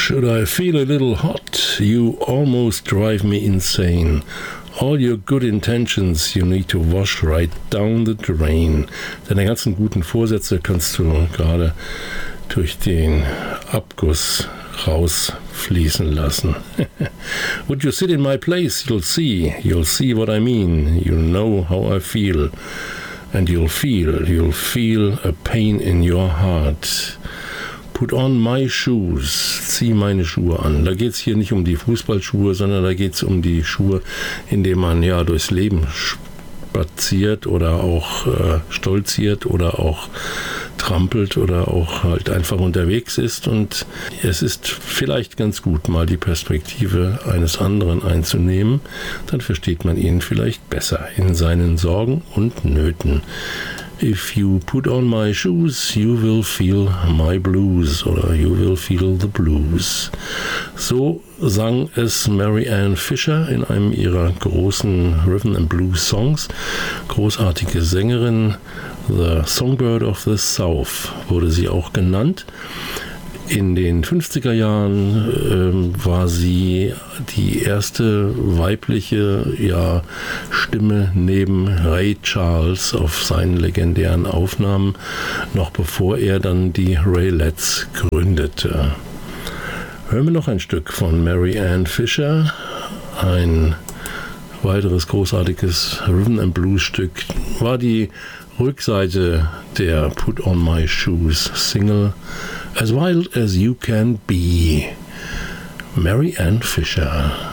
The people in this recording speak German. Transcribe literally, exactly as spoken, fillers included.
Should I feel a little hot, you almost drive me insane. All your good intentions you need to wash right down the drain. Deine ganzen guten Vorsätze kannst du gerade durch den Abguss rausfließen lassen. Would you sit in my place? You'll see. You'll see what I mean. You'll know how I feel. And you'll feel, you'll feel a pain in your heart. Put on my shoes, zieh meine Schuhe an. Da geht es hier nicht um die Fußballschuhe, sondern da geht es um die Schuhe, in denen man ja durchs Leben spaziert oder auch äh, stolziert oder auch trampelt oder auch halt einfach unterwegs ist. Und es ist vielleicht ganz gut, mal die Perspektive eines anderen einzunehmen. Dann versteht man ihn vielleicht besser in seinen Sorgen und Nöten. If you put on my shoes, you will feel my blues oder you will feel the blues. So sang es Mary Ann Fisher in einem ihrer großen Rhythm and Blues Songs. Großartige Sängerin, The Songbird of the South wurde sie auch genannt. In den fünfziger Jahren ähm, war sie die erste weibliche ja, Stimme neben Ray Charles auf seinen legendären Aufnahmen, noch bevor er dann die Raelettes gründete. Hören wir noch ein Stück von Mary Ann Fisher, ein weiteres großartiges Rhythm and Blues Stück, war die Rückseite der Put on My Shoes Single, As Wild as You Can Be. Mary Ann Fisher.